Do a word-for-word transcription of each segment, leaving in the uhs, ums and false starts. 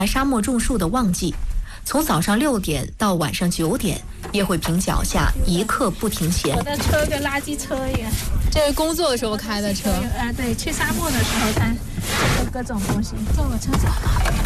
沙漠种树的旺季，从早上六点到晚上九点，叶慧萍脚下一刻不停歇。 我的车跟垃圾车一样， 这是工作的时候开的车啊？对，去沙漠的时候开，有各种东西。坐我车上。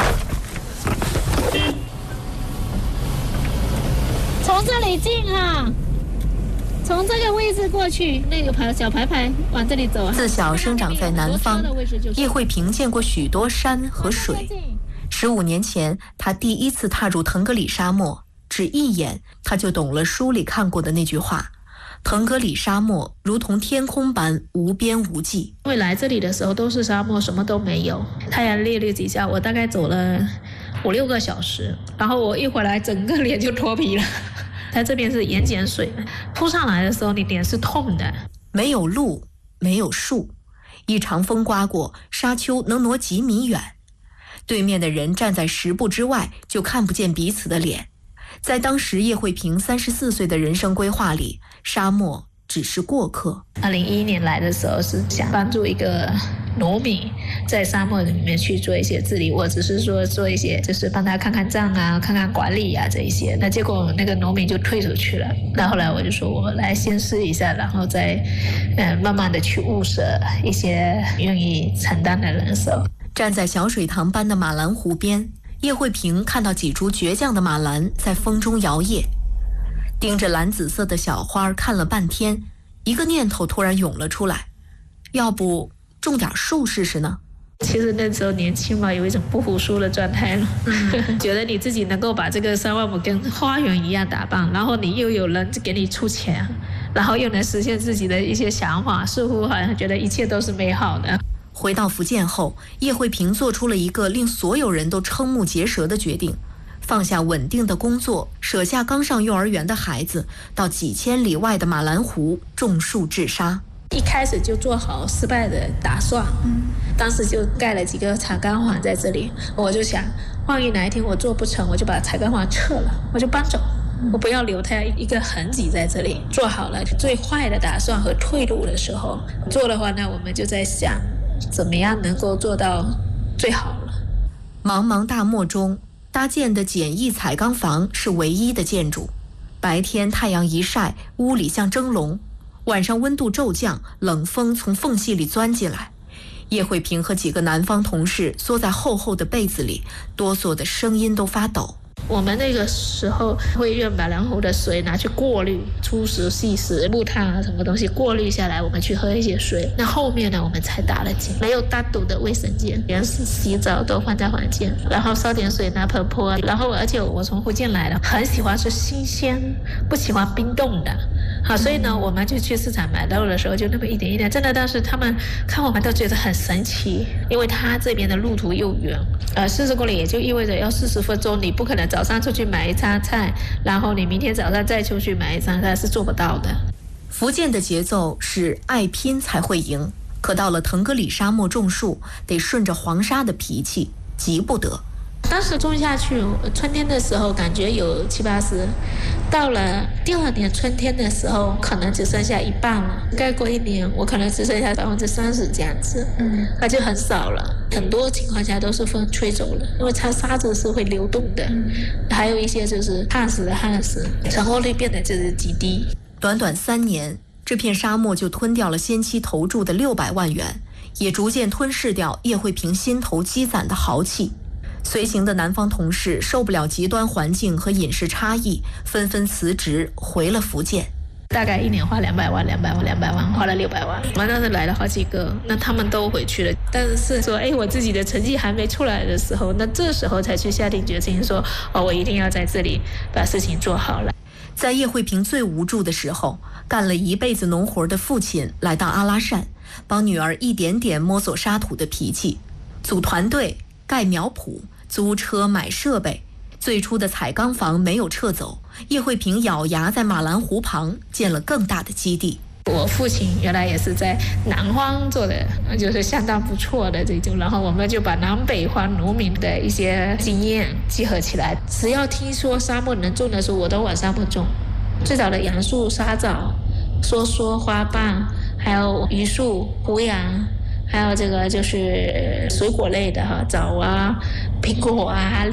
从这里进啊，从这个位置过去，那个牌小牌牌往这里走啊。 自小生长在南方，叶慧萍见过许多山和水。十五年前，她第一次踏入腾格里沙漠，只一眼，她就懂了书里看过的那句话：腾格里沙漠如同天空般无边无际。 因为来这里的时候都是沙漠，什么都没有，太阳烈烈几下，我大概走了五六个小时，然后我一回来，整个脸就脱皮了。它这边是盐碱水，扑上来的时候，你脸是痛的。 没有路，没有树，一场风刮过，沙丘能挪几米远。对面的人站在十步之外，就看不见彼此的脸。在当时叶慧萍三十四岁的人生规划里，沙漠只是过客。 二零一一年来的时候是想帮助一个农民在沙漠里面去做一些治理，我只是说做一些就是帮他看看账啊，看看管理啊这一些。那结果那个农民就退出去了。那后来我就说我来先试一下，然后再呃慢慢的去物色一些愿意承担的人手。 站在小水塘般的马兰湖边，叶慧萍看到几株倔强的马兰在风中摇曳，盯着蓝紫色的小花看了半天，一个念头突然涌了出来，要不种点树试试呢？ 其实那时候年轻嘛，有一种不服输的状态了，嗯、觉得你自己能够把这个三万亩跟花园一样打扮，然后你又有人给你出钱，然后又能实现自己的一些想法，似乎好像觉得一切都是美好的。 回到福建后，叶慧萍做出了一个令所有人都瞠目结舌的决定，放下稳定的工作，舍下刚上幼儿园的孩子，到几千里外的马兰湖种树治沙。 一开始就做好失败的打算，嗯，当时就盖了几个彩钢环在这里，我就想，万一哪一天我做不成，我就把彩钢环撤了，我就搬走，我不要留它一个痕迹在这里。做好了最坏的打算和退路的时候，做的话呢，我们就在想，怎么样能够做到最好了。 茫茫大漠中，搭建的简易彩钢房是唯一的建筑。白天太阳一晒，屋里像蒸笼；晚上温度骤降，冷风从缝隙里钻进来。叶慧萍和几个南方同事缩在厚厚的被子里，哆嗦的声音都发抖。 我们那个时候会用马兰湖的水拿去过滤粗石、细石、木炭啊，什么东西过滤下来，我们去喝一些水。那后面呢，我们才打了井，没有单独的卫生间，连洗澡都放在房间，然后烧点水拿盆泼。然后而且我从福建来的，很喜欢吃新鲜，不喜欢冰冻的。好，所以呢，我们就去市场买肉的时候，就那么一点一点，真的，当时他们看我们都觉得很神奇，因为他这边的路途又远，呃，四十公里也就意味着要四十分钟，你不可能早上出去买一餐菜，然后你明天早上再出去买一餐菜，是做不到的。 福建的节奏是爱拼才会赢，可到了腾格里沙漠种树，得顺着黄沙的脾气，急不得。 当时种下去，春天的时候感觉有七八十，到了第二年春天的时候，可能只剩下一半了。再过一年，我可能只剩下百分之三十这样子，嗯，那就很少了。很多情况下都是风吹走了，因为它沙子是会流动的，嗯、还有一些就是旱死的旱死，成功率变得就是极低。 短短三年，这片沙漠就吞掉了先期投注的六百万元，也逐渐吞噬掉叶慧萍心头积攒的豪气。随行的南方同事受不了极端环境和饮食差异，纷纷辞职回了福建。 大概一年花两百万，两百万，两百万，花了六百万。我们当时来了好几个，那他们都回去了。但是说，哎，我自己的成绩还没出来的时候，那这时候才去下定决心说，哦，我一定要在这里把事情做好了。 在叶慧萍最无助的时候，干了一辈子农活的父亲来到阿拉善，帮女儿一点点摸索沙土的脾气，组团队，盖苗圃，租车买设备。最初的彩钢房没有撤走，叶慧萍咬牙在马兰湖旁建了更大的基地。 我父亲原来也是在南方做的，就是相当不错的这种，然后我们就把南北方农民的一些经验集合起来。只要听说沙漠能种的时候，我都往沙漠种。最早的杨树、沙枣、梭梭、花瓣，还有榆树、胡杨，还有这个就是水果类的哈，枣啊、苹果啊、